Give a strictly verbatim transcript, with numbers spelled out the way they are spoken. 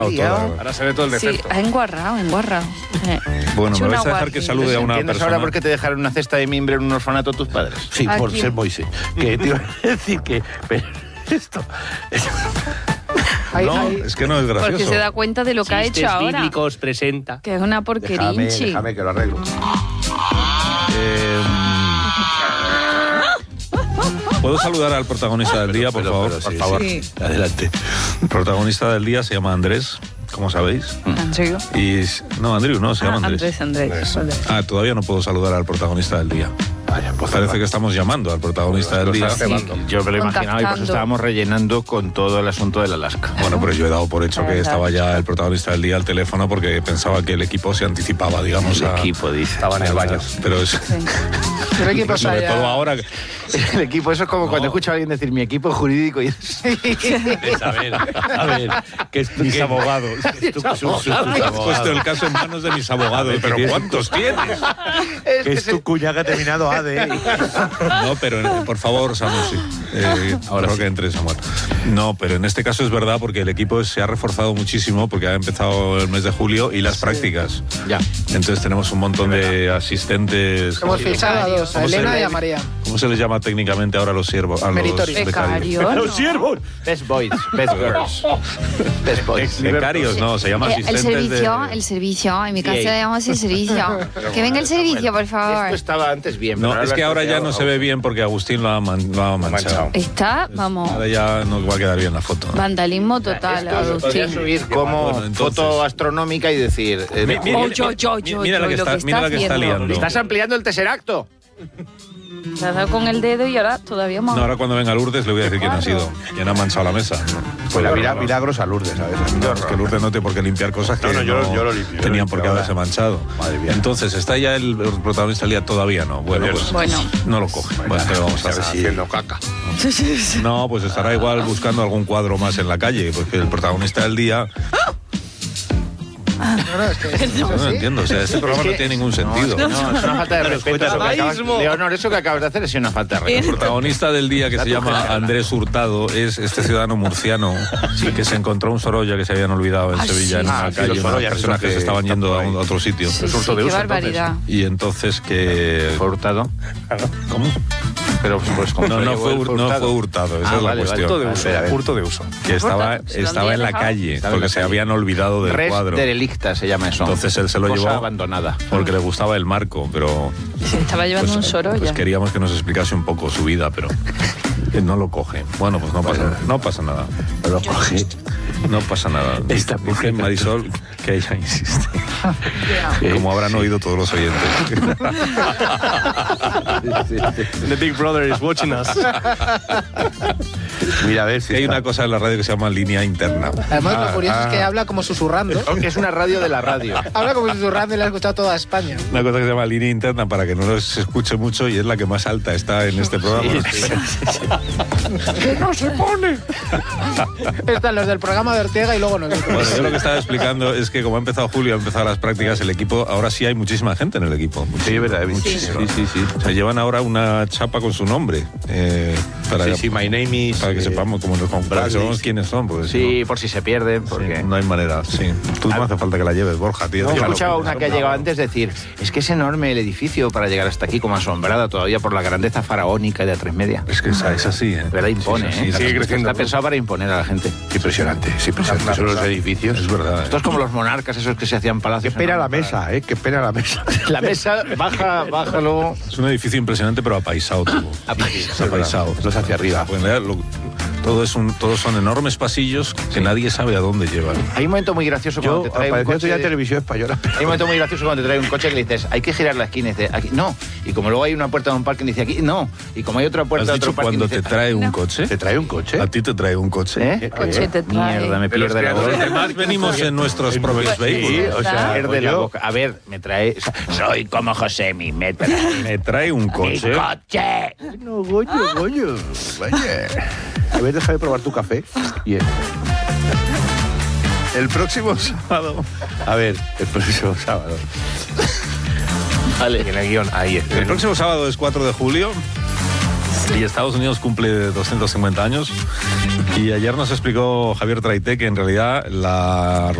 Ahora se ve todo el defecto. Sí, ha enguarrado, enguarrado. Eh. Bueno, me vais a dejar que salude a una ¿Entiendes persona? ahora por qué te dejaron una cesta de mimbre en un orfanato tus padres? Sí, por Aquí. ser Moisés. Que te iba a decir que... Pero esto... No, es que no es gracioso. Porque se da cuenta de lo que ha hecho ahora. bíblicos presenta. Que es una Déjame, porquerinchi. déjame que lo arreglo. Eh, ¿Puedo saludar al protagonista del día, por Pero, favor? pero por sí, favor. sí. Adelante. El protagonista del día se llama Andrés, como sabéis. Andrew. Y no, Andrew, no, se llama Ah, Andrés. Andrés, Andrés. Vale. Ah, todavía no puedo saludar al protagonista del día. Vaya, pues Parece que estamos llamando al protagonista del día. Sí. Yo me lo imaginaba y por eso Contactando. estábamos rellenando con todo el asunto del Alaska. Bueno, pero yo he dado por hecho que Verdad. estaba ya el protagonista del día al teléfono porque pensaba que el equipo se anticipaba, digamos, El a... equipo, dice. Estaba en el baño. Pero es... ¿Qué equipo Sobre soy? todo ahora... El equipo, eso es como cuando escucho a alguien decir mi equipo jurídico y es... A ver, a ver, que es Mis que- abogados. que tú- sus- sus Has puesto el caso en manos de mis abogados. Pero ¿cuántos tienes? que es tu cuñada que ha terminado A D. No, pero eh, por favor, Samuel, sí. Eh, ahora creo que entre Samuel. No, pero en este caso es verdad porque el equipo se ha reforzado muchísimo porque ha empezado el mes de julio y las prácticas. Ya. Entonces tenemos un montón de asistentes. Hemos fichado a dos, a ¿Cómo se Elena le- y a María. ¿Cómo se les llama técnicamente ahora a los siervos? A los Meritorios. becarios. Becario. ¡Los siervos! Best boys, best girls. Best boys. Becarios, no, se llama Eh, asistentes el servicio, de... el servicio. En mi casa Sí. le llamamos el servicio. Que venga el servicio, por favor. Esto estaba antes bien. No, pero es que lo has ahora ya no cambiado. se ve bien porque Agustín lo ha, man- lo ha manchado. Está, vamos, Ahora ya no va a quedar bien la foto. vandalismo total, Esto se podría Agustín. subir como Bueno, entonces- foto astronómica y decir... eh, Mi- mi- Oh, mi- yo, mi- yo, mi- yo, mira la yo, que lo está, que mira está la que está haciendo. liando. ¿Estás ampliando el tesseracto? Se ha dado con el dedo y ahora todavía más. No, ahora cuando venga Lourdes le voy a decir quién ha sido, quién ha manchado la mesa. Pues la mira, milagros a Lourdes, ¿sabes? No, es que Lourdes no tiene por qué limpiar cosas que No, no, yo lo- no yo lo limpio, yo tenían lo por qué limpio haberse ahora. manchado. Madre mía. Entonces, ¿está ya el protagonista del día? Todavía no. Bueno, pues Bueno. no lo coge. Bueno, ¿qué le vamos a hacer? Haciendo caca. No, pues estará igual buscando algún cuadro más en la calle, porque el protagonista del día... No, no, es que es No, no así. entiendo, o sea, este programa no, que- tiene ningún sentido. No, es una falta de respeto. Eso que acabas, Dadaísmo. Leonor, eso que acabas de hacer es una falta de El respeto. protagonista del día, que se llama Andrés Hurtado, es este ciudadano murciano que se encontró un Sorolla que se habían olvidado en Ah, Sevilla, sí. en una Ah, sí, calle, los unas Sorollas, personas esos que que se estaban están yendo por a, ahí. un- a otro sitio. Sí, Es hurto sí, de qué uso, barbaridad. Y entonces que... ¿Fue hurtado? ¿Cómo? Pero pues como No, se no llevó fue, el hur- no fue hurtado, esa Ah, es la vale, vale. cuestión. Hurto de uso. A ver, a ver. Hurto de uso. Que estaba, ¿Si dónde estaba en la dejado? calle, Estaba en porque la se calle. habían olvidado del Res cuadro. derelicta se llama eso. Entonces él se lo Cosa llevó abandonada. porque le gustaba el marco, pero Se estaba llevando pues, un Sorolla. pues queríamos que nos explicase un poco su vida, pero él no lo coge. Bueno, pues no pasa, no pasa nada. Lo cogí. No pasa nada. Esta Dice mujer- Marisol que ella insiste. Como habrán oído todos los oyentes. The Big Brother is watching us. Mira, a ver si Que hay está. una cosa en la radio que se llama línea interna. Además, lo curioso ah. es que habla como susurrando. Aunque es una radio de la radio. Habla como susurrando y la ha escuchado toda España. Una cosa que se llama línea interna para que no se escuche mucho y es la que más alta está en este programa. ¡Que no se pone! Están los del programa de Ortega y luego nosotros. Bueno, yo lo que estaba explicando es que como ha empezado Julio, ha empezado las prácticas, el equipo, ahora sí hay muchísima gente en el equipo. Sí, es verdad, Sí, muchísimo. sí, sí. O sea, llevan ahora una chapa con su nombre. eh, para, Sí, sí, my name is... para que eh, sepamos, como, como- para que Bradley. sepamos quiénes son. Porque si Sí, no- por si se pierden, porque... sí, no hay manera. Sí. Tú no hace falta que la lleves, Borja, tío. Yo he Déjalo. escuchado a una que ha llegado antes decir, es que es enorme el edificio para llegar hasta aquí, como asombrada todavía por la grandeza faraónica de A tres Media. Es que es, es así, ¿eh? De verdad impone, Sí, sí, ¿eh? sí, sigue creciendo. Está pensado para imponer a la gente. Impresionante, sí, impresionante. Son los edificios. Es verdad. Esto ¿eh? es como los monarcas, esos que se hacían Qué palacios. pena la enormes para- mesa, ¿eh? Qué pena la mesa. La mesa, baja, bájalo. Es un edificio impresionante, pero apaisado todo. Apaisado. Apaisado. Los hacia arriba. Pues, en realidad, lo- todo es un, todos son enormes pasillos que nadie sabe a dónde llevan. Hay un momento muy gracioso cuando Yo te trae un apareció coche... ya televisión española. Hay un momento muy gracioso cuando te trae un coche que le dices, hay que girar la esquina y dice, aquí, no. Y como luego hay una puerta de un parking, dice, aquí, no. Y como hay otra ¿Has puerta de dicho otro parking, cuando te dice, trae un No. coche? ¿Te trae un coche? ¿A ti te trae un coche? ¿eh? Coche te trae. Mierda, me De los pierde la creadores boca. de Además venimos en nuestros propios Sí, vehículos. o sea, Pierde la yo- boca. A ver, me trae... Soy como Josemi, me trae Me trae un mi coche. coche. No, goño, goño. Vaya. A ver, déjame probar tu café. Bien. El próximo sábado. A ver, el próximo sábado. Vale. En el guión, ahí es. El próximo sábado es cuatro de julio y Estados Unidos cumple doscientos cincuenta años Y ayer nos explicó Javier Traité que en realidad la